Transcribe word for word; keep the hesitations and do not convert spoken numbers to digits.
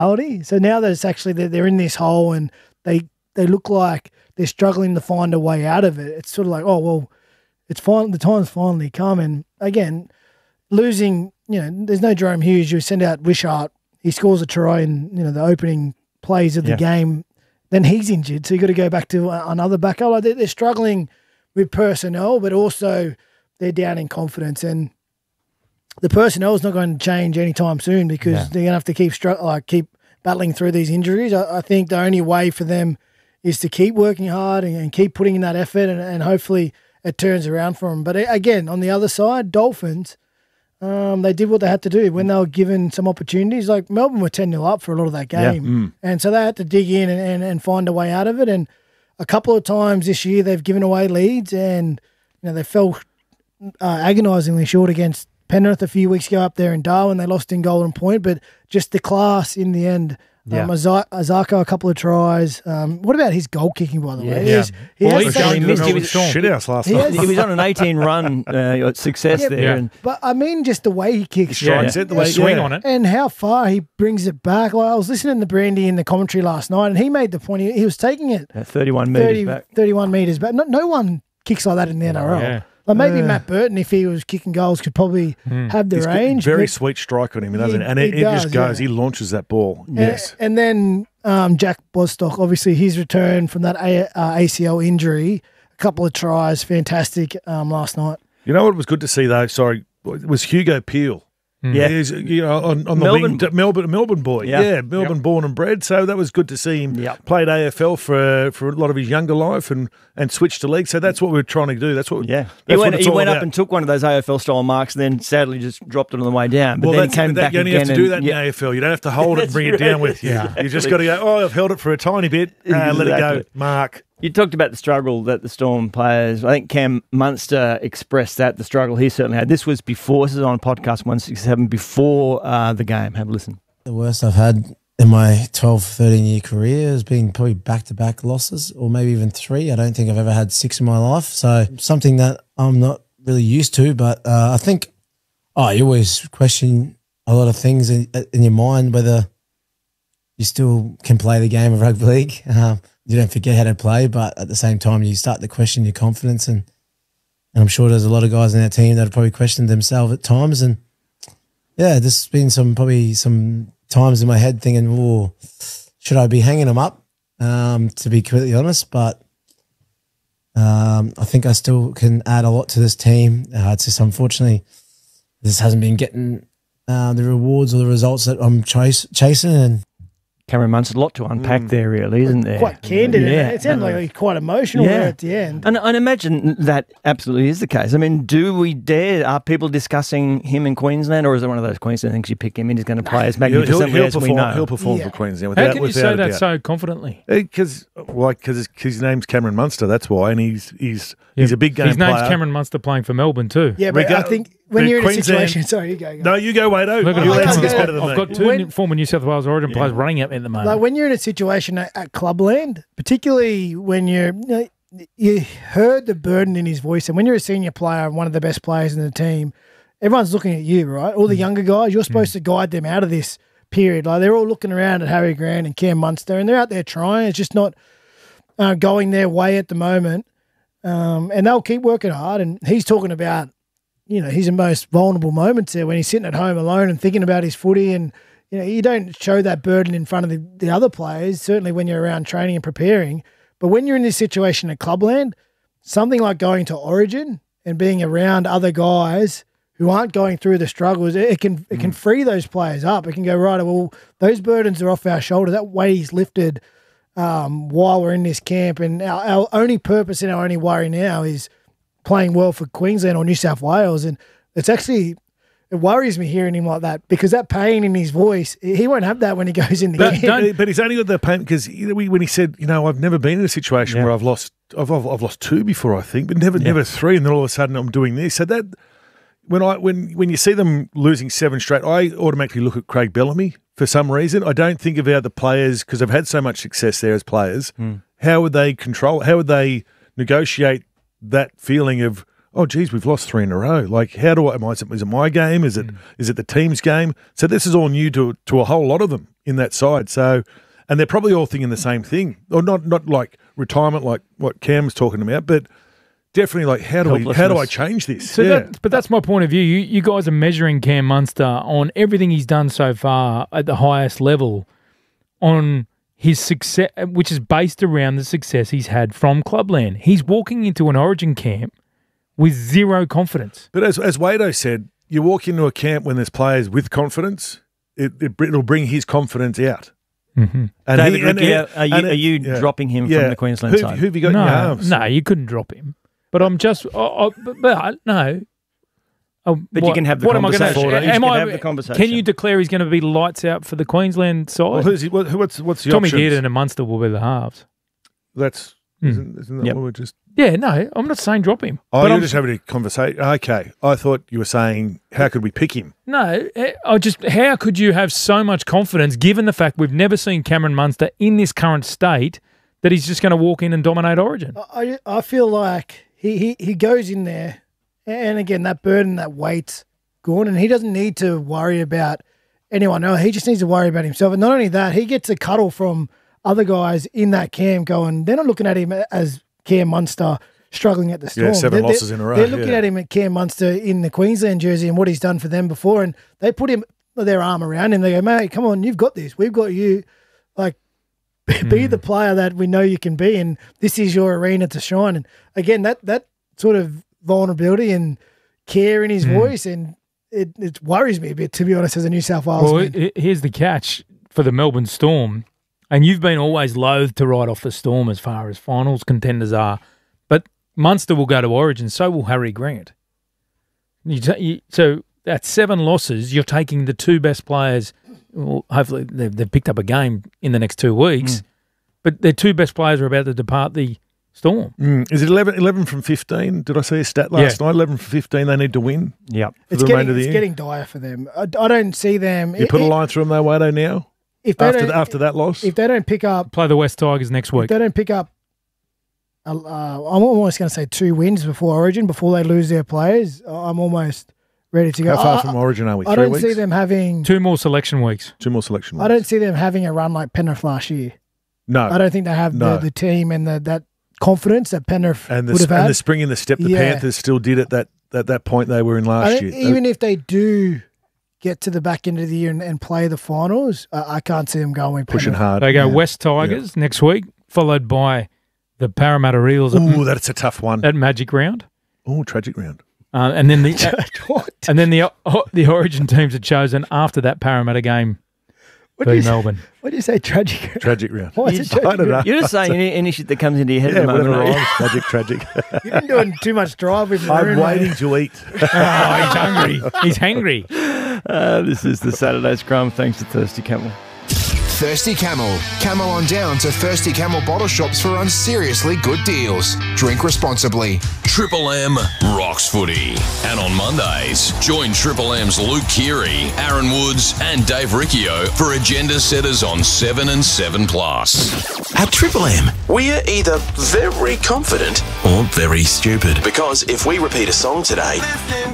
So now that it's actually they're, they're in this hole and they they look like they're struggling to find a way out of it. It's sort of like, oh well, it's fine. The time's finally come. And again, losing, you know, there's no Jerome Hughes. You send out Wishart, he scores a try in you know the opening plays of the yeah. game. Then he's injured, so you got to go back to another backup. Like they're, they're struggling with personnel, but also they're down in confidence and. The personnel is not going to change anytime soon because yeah. they're going to have to keep str- like keep battling through these injuries. I, I think the only way for them is to keep working hard and, and keep putting in that effort, and, and hopefully it turns around for them. But again, on the other side, Dolphins, um, they did what they had to do when they were given some opportunities. Like Melbourne were ten nil up for a lot of that game, yeah. mm. and so they had to dig in and, and, and find a way out of it. And a couple of times this year they've given away leads, and you know they fell uh, agonisingly short against Penrith a few weeks ago up there in Darwin. They lost in Golden Point, but just the class in the end. Yeah. Um, Azarko, a couple of tries. Um, what about his goal kicking, by the yeah. way? Yeah. He's, he well, has he, he missed he was shit house last he night. has, he was on an eighteen run uh, success yeah, there. Yeah. And, but I mean, just the way he kicks. He strikes yeah. it, the way the swing yeah. on it. And how far he brings it back. Like, I was listening to Brandy in the commentary last night, and he made the point, he, he was taking it At thirty-one metres thirty, back. thirty-one metres back. No, no one kicks like that in the N R L. Yeah. Like maybe uh, Matt Burton, if he was kicking goals, could probably mm. have the He's range. Very but, sweet strike on him, doesn't he, it? And it, he it does, just goes. yeah. He launches that ball. And, Yes. And then um, Jack Bostock, obviously his return from that a- uh, A C L injury, a couple of tries, fantastic um, last night. You know what was good to see though? Sorry, was Hugo Peel. Mm. Yeah, He's, you know, on, on the Melbourne. wing, Melbourne, Melbourne boy, Yeah. yeah, Melbourne Yep. born and bred. So that was good to see him. Yep. Played A F L for for a lot of his younger life and, and switched to league. So that's what we're trying to do. That's what. Yeah, that's he went. what it's He all went about. up and took one of those A F L style marks, and then sadly just dropped it on the way down. But well, then he that's, came that, back you only again. have to do that and, in yeah. A F L. You don't have to hold it and bring it down with you. Yeah. You just got to go. Oh, I've held it for a tiny bit. Uh, Let it go, Exactly. Mark. You talked about the struggle that the Storm players, I think Cam Munster expressed that, the struggle he certainly had. This was before, this is on podcast one sixty-seven, before uh, the game. Have a listen. The worst I've had in my twelve, thirteen-year career has been probably back-to-back losses, or maybe even three. I don't think I've ever had six in my life. So something that I'm not really used to, but uh, I think, oh, you always question a lot of things in, in your mind, whether you still can play the game of rugby league. Um, you don't forget how to play, but at the same time, you start to question your confidence. And, and I'm sure there's a lot of guys in our team that have probably questioned themselves at times. And yeah, there's been some probably some times in my head thinking, oh, should I be hanging them up, um, to be completely honest. But um, I think I still can add a lot to this team. Uh, it's just unfortunately this hasn't been getting uh, the rewards or the results that I'm chase, chasing. And Cameron Munster, a lot to unpack mm. there, really, isn't there? Quite candid. Yeah. It sounded like quite emotional Yeah. there at the end. And I imagine that absolutely is the case. I mean, do we dare? Are people discussing him in Queensland, or is it one of those Queensland things you pick him in, he's going to play as He'll, he'll, magnificently he'll as perform, we know? he'll perform Yeah. for Queensland. How Without, can you without say a that doubt. so confidently? Because, well, because his name's Cameron Munster, that's why, and he's he's Yeah. he's a big game His name's player. Cameron Munster playing for Melbourne too. Yeah, but Rega- I think when the you're in a Queensland- situation, sorry, you go. go. No, you go, Wado. Look at You'll him. answer this I've better than I've me. got two When- former New South Wales Origin players running at me at the moment. Like when you're in a situation at, at Clubland, particularly when you're, you know, you heard the burden in his voice, and when you're a senior player and one of the best players in the team, everyone's looking at you, right? All the younger guys, you're supposed to guide them out of this period. Like they're all looking around at Harry Grant and Cam Munster, and they're out there trying. It's just not uh, going their way at the moment, um, and they'll keep working hard. And he's talking about, you know, his most vulnerable moments there when he's sitting at home alone and thinking about his footy. And, you know, you don't show that burden in front of the, the other players, certainly when you're around training and preparing. But when you're in this situation at Clubland, something like going to Origin and being around other guys who aren't going through the struggles, it, it can it can free those players up. It can go, right, well, those burdens are off our shoulders. That weight's lifted um, while we're in this camp. And our, our only purpose and our only worry now is playing well for Queensland or New South Wales. And it's actually, it worries me hearing him like that, because that pain in his voice, he won't have that when he goes in the But, game. but, but he's only got the pain because when he said, you know, I've never been in a situation Yeah. where I've lost, I've, I've I've lost two before, I think, but never Yeah. never three, and then all of a sudden I'm doing this. So that when I when when you see them losing seven straight, I automatically look at Craig Bellamy for some reason. I don't think about the players because they've had so much success there as players. Mm. How would they control? How would they negotiate that feeling of oh, geez, we've lost three in a row. Like, how do I, am I is it my game? Is it Mm. is it the team's game? So this is all new to to a whole lot of them in that side. So, and they're probably all thinking the same thing, or not not like retirement, like what Cam's talking about, but definitely like how do we how do I change this? So yeah. that, but that's my point of view. You, you guys are measuring Cam Munster on everything he's done so far at the highest level, on his success, which is based around the success he's had from Clubland. He's walking into an Origin camp with zero confidence. But as as Wado said, you walk into a camp when there's players with confidence, it, it it'll bring his confidence out. Mm-hmm. And David he- and- Rickie, and- are you, and- are you yeah. dropping him Yeah. from the Queensland who, side? Who have you got in No, your arms? no, you couldn't drop him. But I'm just, oh, oh, but, but no. Oh, But you can have the what am I gonna- conversation. You am can I- have the conversation. Can you declare he's going to be lights out for the Queensland side? Well, who's he, what, who- what's what's the Tommy options? Dearden and Munster will be the halves. That's Hmm. isn't, isn't that Yep. what we're just? Yeah, no, I'm not saying drop him. Oh, but you're I'm, just having a conversation. Okay, I thought you were saying how could we pick him? No, eh, I just how could you have so much confidence given the fact we've never seen Cameron Munster in this current state that he's just going to walk in and dominate Origin? I, I feel like he, he, he goes in there, and again, that burden, that weight's gone, and he doesn't need to worry about anyone else. He just needs to worry about himself. And not only that, he gets a cuddle from other guys in that camp going, they're not looking at him as Cam Munster struggling at the Storm. Yeah, seven they're, losses they're, in a row, They're looking yeah. at him at Cam Munster in the Queensland jersey and what he's done for them before, and they put him their arm around him. They go, mate, come on, you've got this. We've got you. Like, be the player that we know you can be, and this is your arena to shine. And again, that that sort of vulnerability and care in his voice, and it, it worries me a bit, to be honest, as a New South Wales Well, fan. he- here's the catch for the Melbourne Storm, and you've been always loath to write off the Storm as far as finals contenders are, but Munster will go to Origin, so will Harry Grant. You ta- you, so at seven losses, you're taking the two best players. Well, hopefully they've, they've picked up a game in the next two weeks, but their two best players are about to depart the Storm. Mm, is it eleven, eleven from fifteen? Did I see a stat last Yeah. night? eleven from fifteen, they need to win. Yep. For It's the getting, remainder of the it's year. getting dire for them. I, I don't see them. You put a i- line through them though, Wado, now? if they After, don't, the, after that loss? if they don't pick up, Play the West Tigers next if week. they don't pick up, uh, uh, I'm almost going to say two wins before Origin, before they lose their players. I'm almost ready to go. How far I, from Origin are we? I Three don't weeks? see them having. Two more selection weeks. Two more selection I don't weeks. see them having a run like Penrith last year. No. I don't think they have No. the, the team and the, that confidence that Penrith and the, would have and had. the spring in the step the Yeah. Panthers still did at that, at that point they were in I last don't- year. even if they do get to the back end of the year and, and play the finals, uh, I can't see them going with pushing Penrith. hard. They go Yeah. West Tigers next week, followed by the Parramatta Eels at, Ooh, that's a tough one. at Magic Round, Oh, tragic round. uh, and then the What? and then the uh, the Origin teams are chosen after that Parramatta game What do v you say? Melbourne. What do you say, tragic? Tragic round. Why is You it just- tragic? I don't know. You're just saying any, any shit that comes into your head Yeah, at the moment. whatever aren't you? rhymes. Tragic, tragic. You've been doing too much drive with I'm Maroon, mate. waiting to eat. Oh, he's hungry. He's hangry. Uh, this is the Saturday Scrum. Thanks to Thirsty Camel. Thirsty Camel. Camel on down to Thirsty Camel bottle shops for on seriously good deals. Drink responsibly. Triple M rocks footy. And on Mondays, join Triple M's Luke Keary, Aaron Woods, and Dave Riccio for agenda setters on seven and seven plus. At Triple M, we're either very confident or very stupid. Because if we repeat a song today,